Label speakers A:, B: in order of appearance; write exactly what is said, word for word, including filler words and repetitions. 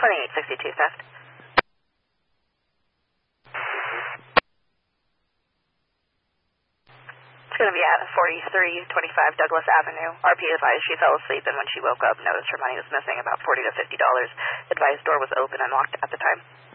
A: twenty-eight sixty-two theft. It's going to be at forty-three twenty-five Douglas Avenue. R P advised she fell asleep, and when she woke up, noticed her money was missing, about forty to fifty dollars. Advised door was open and locked at the time.